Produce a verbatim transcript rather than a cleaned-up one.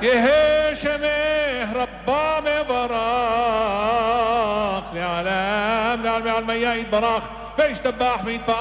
יהי שמך רבה מברך, לעלם לעלמי עלמיה יתברך וישתבח ויתפאר